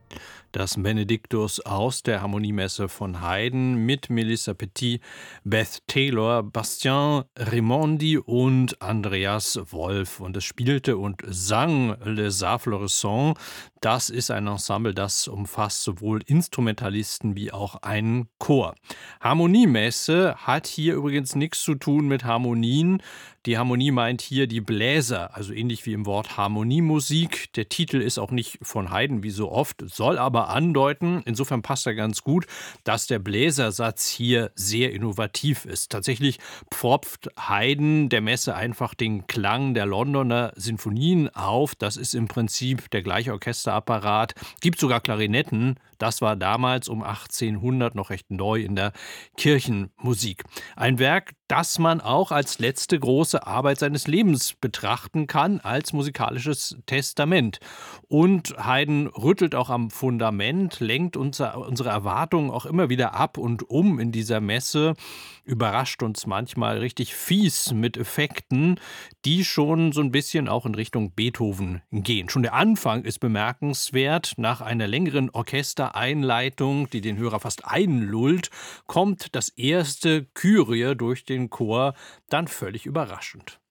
Das Benediktus aus der Harmoniemesse von Haydn mit Melissa Petit, Beth Taylor, Bastien Raimondi und Andreas Wolf. Und es spielte und sang Les Affleurissants. Das ist ein Ensemble, das umfasst sowohl Instrumentalisten wie auch einen Chor. Harmoniemesse hat hier übrigens nichts zu tun mit Harmonien. Die Harmonie meint hier die Bläser, also ähnlich wie im Wort Harmoniemusik. Der Titel ist auch nicht von Haydn wie so oft, soll aber andeuten, insofern passt er ganz gut, dass der Bläsersatz hier sehr innovativ ist. Tatsächlich pfropft Haydn der Messe einfach den Klang der Londoner Sinfonien auf. Das ist im Prinzip der gleiche Orchesterapparat. Gibt sogar Klarinetten. Das war damals um 1800 noch recht neu in der Kirchenmusik. Ein Werk, das man auch als letzte große Arbeit seines Lebens betrachten kann, als musikalisches Testament. Und Haydn rüttelt auch am Fundament, lenkt unsere Erwartungen auch immer wieder ab und um in dieser Messe, überrascht uns manchmal richtig fies mit Effekten, die schon so ein bisschen auch in Richtung Beethoven gehen. Schon der Anfang ist bemerkenswert. Nach einer längeren Orchestereinleitung, die den Hörer fast einlullt, kommt das erste Kyrie durch den Chor, dann völlig überraschend.